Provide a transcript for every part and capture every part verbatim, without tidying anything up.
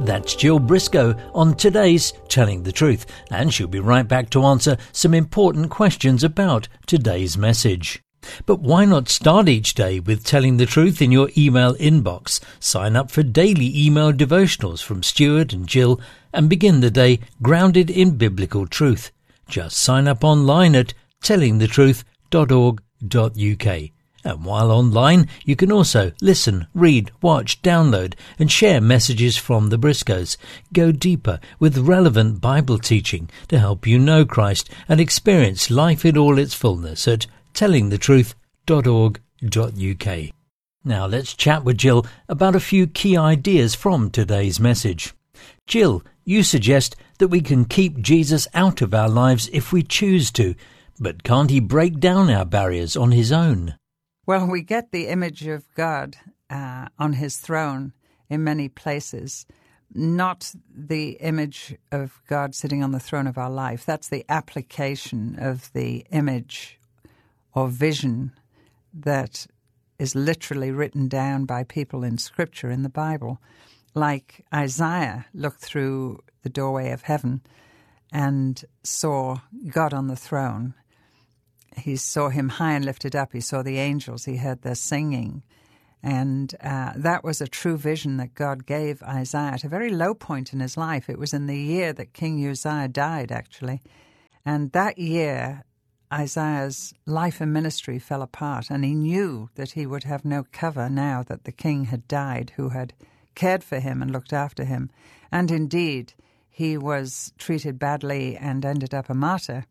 That's Jill Briscoe on today's Telling the Truth, and she'll be right back to answer some important questions about today's message. But why not start each day with Telling the Truth in your email inbox? Sign up for daily email devotionals from Stuart and Jill and begin the day grounded in biblical truth. Just sign up online at telling the truth dot org dot U K. And while online, you can also listen, read, watch, download and share messages from the Briscoes. Go deeper with relevant Bible teaching to help you know Christ and experience life in all its fullness at telling the truth dot org dot U K. Now let's chat with Jill about a few key ideas from today's message. Jill, you suggest that we can keep Jesus out of our lives if we choose to, but can't he break down our barriers on his own? Well, we get the image of God uh, on his throne in many places, not the image of God sitting on the throne of our life. That's the application of the image or vision that is literally written down by people in Scripture in the Bible. Like Isaiah looked through the doorway of heaven and saw God on the throne. He saw him high and lifted up. He saw the angels. He heard their singing. And uh, that was a true vision that God gave Isaiah at a very low point in his life. It was in the year that King Uzziah died, actually. And that year, Isaiah's life and ministry fell apart, and he knew that he would have no cover now that the king had died, who had cared for him and looked after him. And indeed, he was treated badly and ended up a martyr.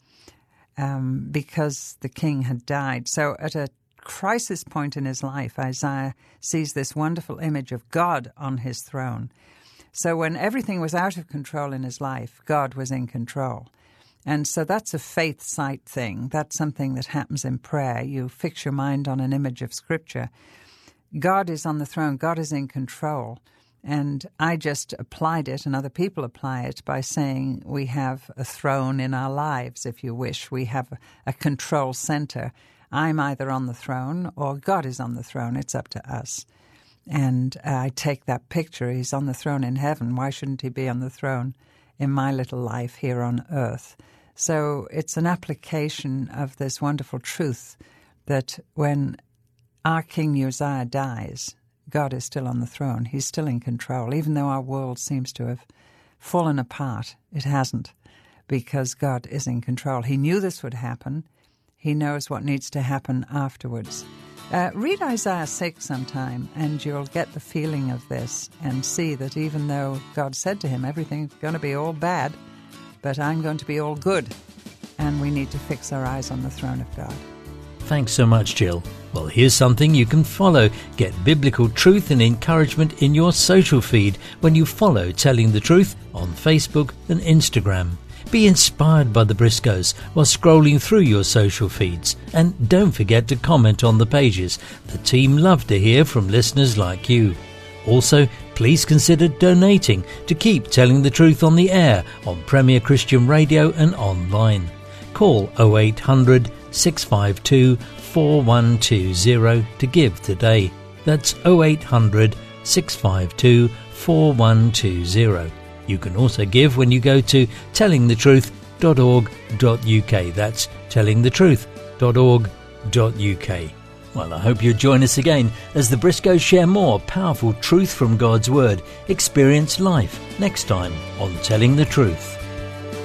Um, because the king had died. So at a crisis point in his life, Isaiah sees this wonderful image of God on his throne. So when everything was out of control in his life, God was in control. And so that's a faith sight thing. That's something that happens in prayer. You fix your mind on an image of Scripture. God is on the throne. God is in control. And I just applied it, and other people apply it, by saying we have a throne in our lives, if you wish. We have a control center. I'm either on the throne or God is on the throne. It's up to us. And uh, I take that picture. He's on the throne in heaven. Why shouldn't he be on the throne in my little life here on earth? So it's an application of this wonderful truth that when our King Uzziah dies, God is still on the throne. He's still in control. Even though our world seems to have fallen apart, it hasn't, because God is in control. He knew this would happen. He knows what needs to happen afterwards. Uh, read Isaiah six sometime, and you'll get the feeling of this and see that even though God said to him, everything's going to be all bad, but I'm going to be all good. And we need to fix our eyes on the throne of God. Thanks so much, Jill. Well, here's something you can follow. Get biblical truth and encouragement in your social feed when you follow Telling the Truth on Facebook and Instagram. Be inspired by the Briscoes while scrolling through your social feeds. And don't forget to comment on the pages. The team love to hear from listeners like you. Also, please consider donating to keep Telling the Truth on the air on Premier Christian Radio and online. Call oh eight hundred, six five two, four one two zero to give today. That's oh eight hundred, six five two, four one two zero. You can also give when you go to telling the truth dot org dot U K. That's telling the truth dot org dot U K. Well, I hope you'll join us again as the Briscoes share more powerful truth from God's Word. Experience life next time on Telling the Truth.